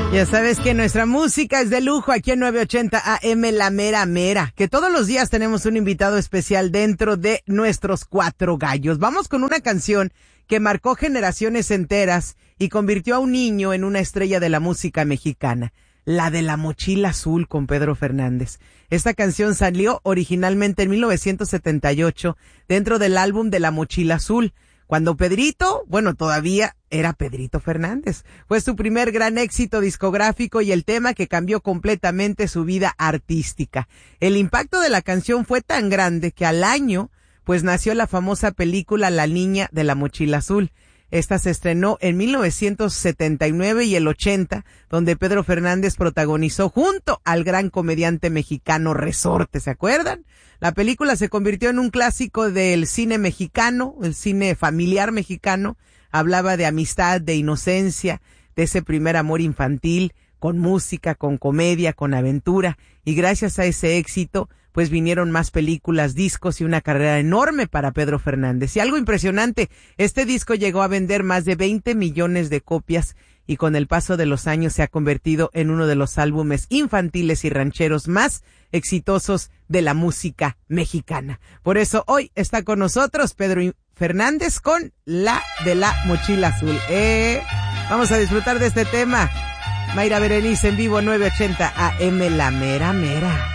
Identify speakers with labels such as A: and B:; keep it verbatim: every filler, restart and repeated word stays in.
A: Ya sabes que nuestra música es de lujo aquí en nueve ochenta A M La Mera Mera, que todos los días tenemos un invitado especial dentro de nuestros cuatro gallos. Vamos con una canción que marcó generaciones enteras y convirtió a un niño en una estrella de la música mexicana, la de La Mochila Azul con Pedro Fernández. Esta canción salió originalmente en mil novecientos setenta y ocho dentro del álbum de La Mochila Azul, cuando Pedrito, bueno, todavía era Pedrito Fernández. Fue su primer gran éxito discográfico y el tema que cambió completamente su vida artística. El impacto de la canción fue tan grande que al año, pues nació la famosa película La Niña de la Mochila Azul. Esta se estrenó en mil novecientos setenta y nueve y el ochenta, donde Pedro Fernández protagonizó junto al gran comediante mexicano Resorte, ¿se acuerdan? La película se convirtió en un clásico del cine mexicano, el cine familiar mexicano. Hablaba de amistad, de inocencia, de ese primer amor infantil, con música, con comedia, con aventura. Y gracias a ese éxito, pues vinieron más películas, discos y una carrera enorme para Pedro Fernández. Y algo impresionante, este disco llegó a vender más de veinte millones de copias y con el paso de los años se ha convertido en uno de los álbumes infantiles y rancheros más exitosos de la música mexicana. Por eso hoy está con nosotros Pedro Fernández con La de la Mochila Azul. Eh, vamos a disfrutar de este tema. Mayra Berenice en vivo nueve ochenta A M La Mera Mera.